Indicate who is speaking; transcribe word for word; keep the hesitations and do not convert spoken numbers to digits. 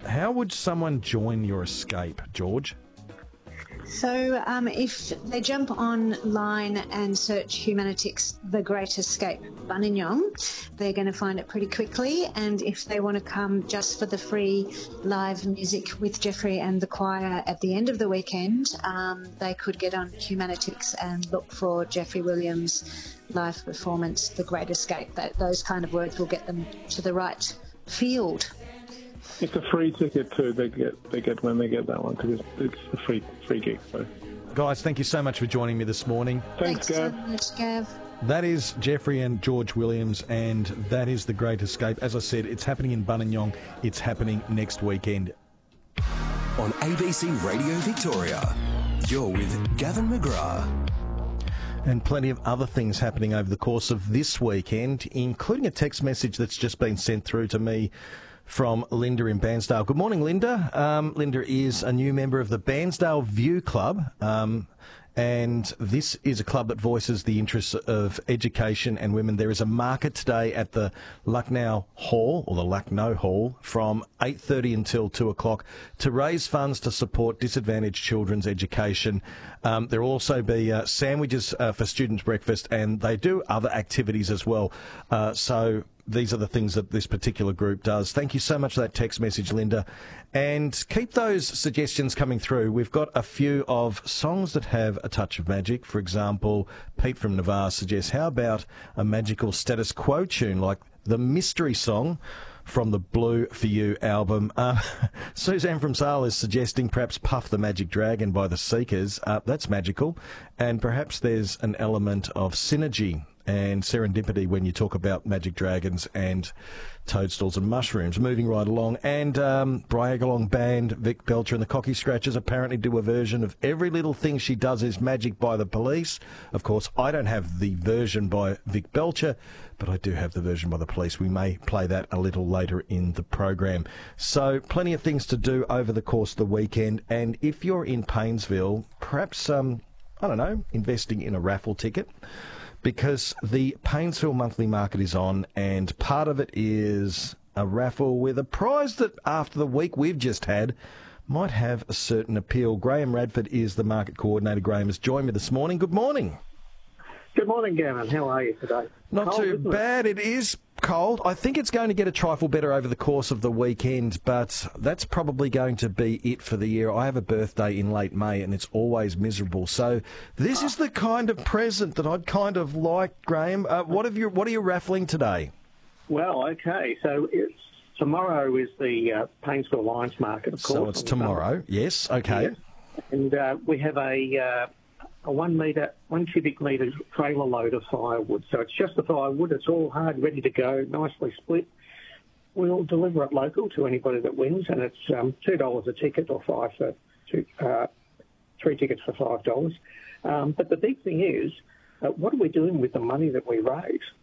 Speaker 1: how would someone join your escape, George?
Speaker 2: So um, if they jump online and search Humanitix The Great Escape Buninyong, they're going to find it pretty quickly. And if they want to come just for the free live music with Jeffrey and the choir at the end of the weekend, um, they could get on Humanitix and look for Jeffrey Williams' live performance, The Great Escape. That, those kind of words will get them to the right field.
Speaker 3: It's a free ticket too. They get they get when they get that one because it's, it's a free free gig. So,
Speaker 1: guys, thank you so much for joining me this morning.
Speaker 3: Thanks,
Speaker 2: Thanks
Speaker 3: Gav.
Speaker 2: so much, Gav.
Speaker 1: That is Jeffrey and George Williams, and that is The Great Escape. As I said, it's happening in Buninyong. It's happening next weekend.
Speaker 4: On A B C Radio Victoria, you're with Gavin McGrath.
Speaker 1: And plenty of other things happening over the course of this weekend, including a text message that's just been sent through to me from Linda in Bairnsdale. Good morning, Linda. Um, Linda is a new member of the Bairnsdale View Club, um, and this is a club that voices the interests of education and women. There is a market today at the Lucknow Hall, or the Lucknow Hall, from eight thirty until two o'clock to raise funds to support disadvantaged children's education. Um, there will also be uh, sandwiches uh, for students' breakfast, and they do other activities as well. Uh, so these are the things that this particular group does. Thank you so much for that text message, Linda. And keep those suggestions coming through. We've got a few of songs that have a touch of magic. For example, Pete from Navarre suggests, how about a magical status quo tune like the Mystery Song from the Blue For You album? Uh, Suzanne from Sale is suggesting perhaps Puff the Magic Dragon by the Seekers. Uh, that's magical. And perhaps there's an element of synergy and serendipity when you talk about magic dragons and toadstools and mushrooms. Moving right along, and um, Bryagalong Band, Vic Belcher and the Cocky Scratchers apparently do a version of Every Little Thing She Does Is Magic by the Police. Of course, I don't have the version by Vic Belcher, but I do have the version by the Police. We may play that a little later in the program. So plenty of things to do over the course of the weekend, and if you're in Paynesville, perhaps, um, I don't know, investing in a raffle ticket, because the Paynesville Monthly Market is on, and part of it is a raffle with a prize that, after the week we've just had, might have a certain appeal. Graham Radford is the market coordinator. Graham has joined me this morning. Good morning.
Speaker 5: Good morning, Gavin. How are you today?
Speaker 1: Not
Speaker 5: Cold,
Speaker 1: too
Speaker 5: isn't
Speaker 1: bad. It? it is cold. I think it's going to get a trifle better over the course of the weekend, but that's probably going to be it for the year. I have a birthday in late May, and it's always miserable. So this is the kind of present that I'd kind of like, Graham. Uh, what have you? What are you raffling today?
Speaker 5: Well, okay. So it's tomorrow is the uh, Paynesville Lions Market, of course.
Speaker 1: So it's tomorrow. Yes. Okay.
Speaker 5: Yes. And uh, we have a uh, a one metre, one cubic metre trailer load of firewood. So it's just the firewood. It's all hard, ready to go, nicely split. We'll deliver it local to anybody that wins, and it's um, two dollars a ticket, or five for two, uh, three tickets for five dollars. Um, but the big thing is, uh, what are we doing with the money that we raise?